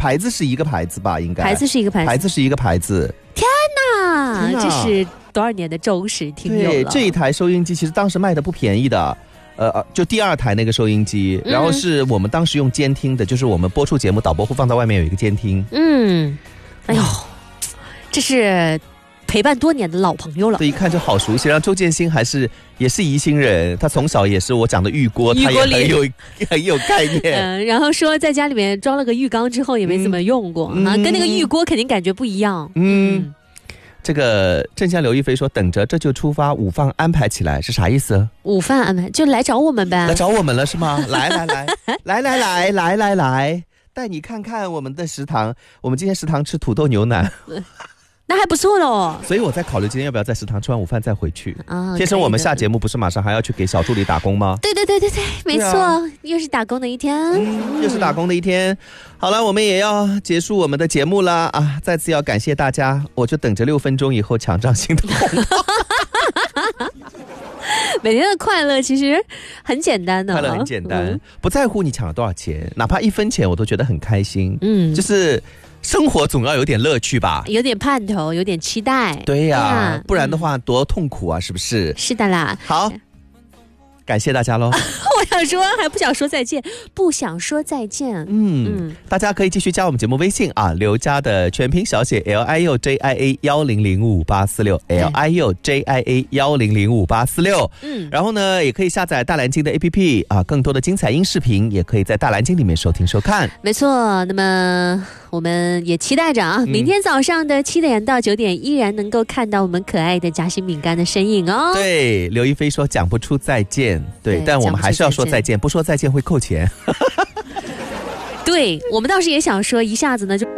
牌子是一个牌子吧？应该牌子是一个牌子， 牌子是一个牌子。 天哪，这是多少年的忠实听友了。 对，这一台收音机其实当时卖的不便宜的。就第2台那个收音机，然后是我们当时用监听的，就是我们播出节目导播会放在外面有一个监听。 哎呦，这是陪伴多年的老朋友了。 这一看就好熟悉。然后周建新也是宜兴人，他从小也是我讲的玉锅，他也很有概念。 然后说在家里面装了个浴缸之后也没怎么用过跟那个玉锅肯定感觉不一样。 这个正向刘亦菲说等着这就出发，午饭安排起来是啥意思？ 午饭安排就来找我们呗。 来找我们了是吗？来，带你看看我们的食堂。我们今天食堂吃土豆牛腩。 那还不错咯。 所以我在考虑今天要不要在食堂吃完午饭再回去。先生，我们下节目不是马上还要去给小助理打工吗？ 对，没错，又是打工的一天。 又是打工的一天。好了，我们也要结束我们的节目了啊！再次要感谢大家，我就等着6分钟以后抢张新的红包。 每天的快乐其实很简单的， 快乐很简单，不在乎你抢了多少钱，哪怕1分钱我都觉得很开心。就是生活总要有点乐趣吧， 有点盼头，有点期待。 对呀，不然的话多痛苦啊，是不是？ 是的啦。 好，感谢大家咯。 我想说还不想说再见，不想说再见。 大家可以继续加我们节目微信啊，刘家的全拼小写 LIUJIA10055846 LIUJIA10055846。然后呢，也可以下载大蓝鲸的 APP 啊，更多的精彩音视频也可以在大蓝鲸里面收听收看。 没错，那么我们也期待着啊，明天早上的7点到9点依然能够看到我们可爱的夹心饼干的身影哦。 对，刘亦菲说讲不出再见，对，但我们还是要说再见，不说再见会扣钱。 对，我们倒是也想说一下子呢就